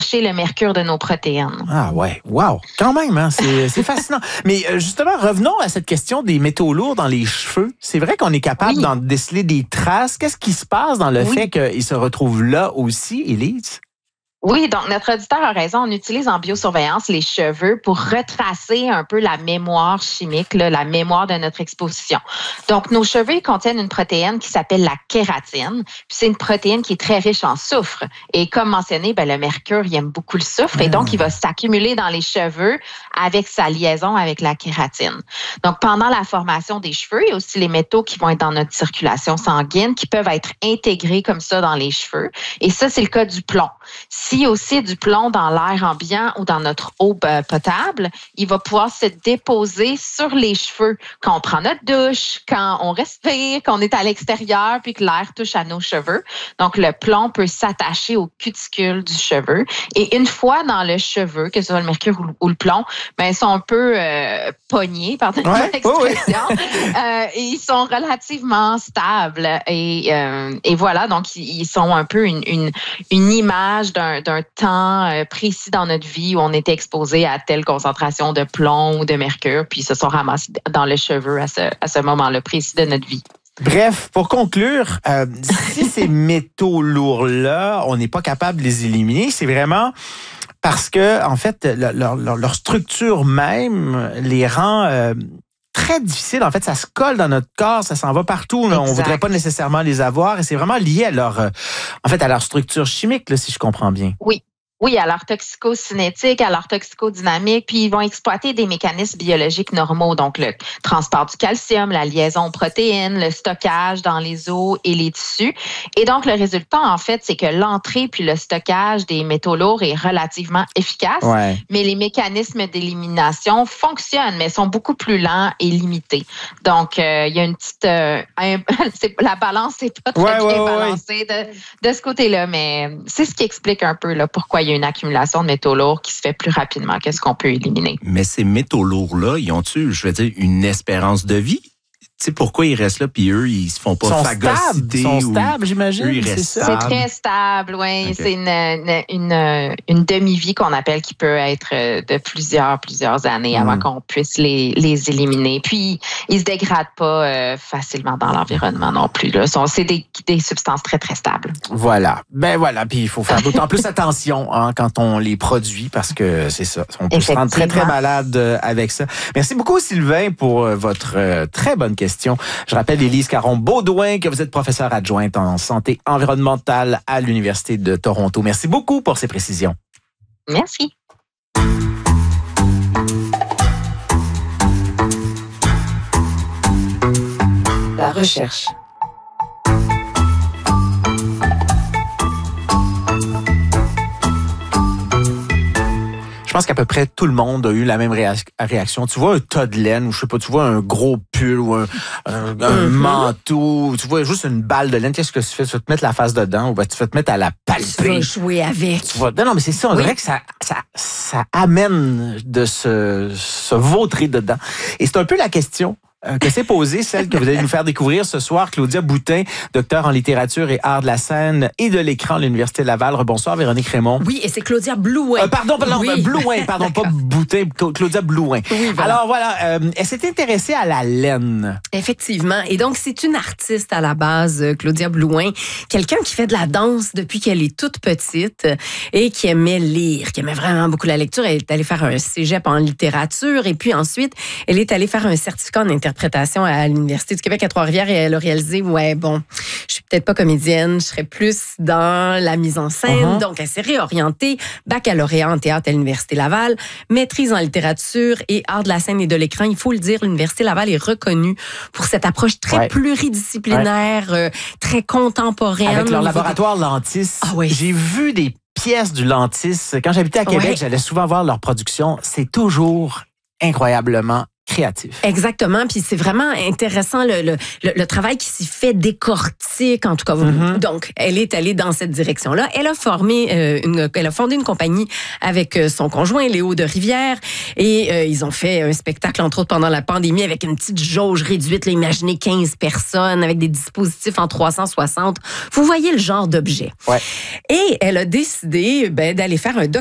le mercure de nos protéines. Ah ouais, wow, quand même, hein? C'est fascinant. Mais justement, revenons à cette question des métaux lourds dans les cheveux. C'est vrai qu'on est capable d'en déceler des traces. Qu'est-ce qui se passe dans le fait qu'ils se retrouvent là aussi, Élise? Oui, donc notre auditeur a raison. On utilise en biosurveillance les cheveux pour retracer un peu la mémoire chimique, là, la mémoire de notre exposition. Donc, nos cheveux contiennent une protéine qui s'appelle la kératine. Puis c'est une protéine qui est très riche en soufre. Et comme mentionné, le mercure, il aime beaucoup le soufre. Et donc, il va s'accumuler dans les cheveux avec sa liaison avec la kératine. Donc, pendant la formation des cheveux, il y a aussi les métaux qui vont être dans notre circulation sanguine qui peuvent être intégrés comme ça dans les cheveux. Et ça, c'est le cas du plomb. S'il y a aussi du plomb dans l'air ambiant ou dans notre eau potable, il va pouvoir se déposer sur les cheveux quand on prend notre douche, quand on respire, quand on est à l'extérieur, puis que l'air touche à nos cheveux. Donc, le plomb peut s'attacher au cuticule du cheveu. Et une fois dans le cheveu, que ce soit le mercure ou le plomb, ils sont un peu pognés, pardon l'expression. Et ils sont relativement stables. Et voilà, donc ils sont un peu une image d'un temps précis dans notre vie où on était exposé à telle concentration de plomb ou de mercure, puis ils se sont ramassés dans le cheveu à ce moment-là précis de notre vie. Bref, pour conclure, si ces métaux lourds-là, on n'est pas capable de les éliminer, c'est vraiment parce que, en fait, leur structure même les rend très difficiles. En fait, ça se colle dans notre corps, ça s'en va partout. Là. On voudrait pas nécessairement les avoir et c'est vraiment lié à leur structure chimique, là, si je comprends bien. Oui, à leur toxicocinétique, à leur toxicodynamique, puis ils vont exploiter des mécanismes biologiques normaux, donc le transport du calcium, la liaison aux protéines, le stockage dans les os et les tissus. Et donc, le résultat, en fait, c'est que l'entrée puis le stockage des métaux lourds est relativement efficace, mais les mécanismes d'élimination fonctionnent, mais sont beaucoup plus lents et limités. Donc, il y a une petite... la balance n'est pas très bien balancée de ce côté-là, mais c'est ce qui explique un peu là, pourquoi il y a une accumulation de métaux lourds qui se fait plus rapidement que ce qu'on peut éliminer. Mais ces métaux lourds-là, ils ont-tu, je veux dire, une espérance de vie? Tu sais, pourquoi ils restent là, puis eux, ils se font pas phagocyter? Ils sont stables, j'imagine. Eux, ils restent stables. C'est très stable, oui. Okay. C'est une demi-vie qu'on appelle qui peut être de plusieurs années avant qu'on puisse les éliminer. Puis, ils se dégradent pas facilement dans l'environnement non plus. Là. C'est des substances très, très stables. Voilà. Puis il faut faire d'autant plus attention quand on les produit parce que c'est ça. On peut se rendre très, très malade avec ça. Merci beaucoup, Sylvain, pour votre très bonne question. Je rappelle, Élise Caron-Beaudoin, que vous êtes professeure adjointe en santé environnementale à l'Université de Toronto. Merci beaucoup pour ces précisions. Merci. La recherche. Je pense qu'à peu près tout le monde a eu la même réaction. Tu vois un tas de laine, ou je sais pas, tu vois un gros pull ou un manteau, tu vois juste une balle de laine. Qu'est-ce que tu fais? Tu vas te mettre la face dedans ou tu vas te mettre à la palper. Tu vas jouer avec. Non, mais c'est ça. On dirait que ça amène de se vautrer dedans. Et c'est un peu la question que s'est posée, celle que vous allez nous faire découvrir ce soir, Claudia Boutin, docteur en littérature et art de la scène et de l'écran à l'Université Laval. Bonsoir, Véronique Raymond. Oui, et c'est Claudia Blouin. Blouin, pas Boutin, Claudia Blouin. Oui, voilà. Alors voilà, elle s'est intéressée à la laine. Effectivement. Et donc, c'est une artiste à la base, Claudia Blouin, quelqu'un qui fait de la danse depuis qu'elle est toute petite et qui aimait lire, qui aimait vraiment beaucoup la lecture. Elle est allée faire un cégep en littérature et puis ensuite, elle est allée faire un certificat en interprétation à l'Université du Québec à Trois-Rivières et elle a réalisé, je suis peut-être pas comédienne, je serais plus dans la mise en scène. Donc, elle s'est réorientée, baccalauréat en théâtre à l'Université Laval, maîtrise en littérature et art de la scène et de l'écran. Il faut le dire, l'Université Laval est reconnue pour cette approche très pluridisciplinaire, très contemporaine. Avec leur laboratoire Lantis, j'ai vu des pièces du Lantis. Quand j'habitais à Québec, j'allais souvent voir leur production. C'est toujours incroyablement créatif. Exactement, puis c'est vraiment intéressant le travail qui s'y fait décortique, en tout cas. Donc, elle est allée dans cette direction-là. Elle a fondé une compagnie avec son conjoint, Léo de Rivière, et ils ont fait un spectacle, entre autres, pendant la pandémie, avec une petite jauge réduite, là, imaginez 15 personnes, avec des dispositifs en 360. Vous voyez le genre d'objet. Ouais. Et elle a décidé d'aller faire un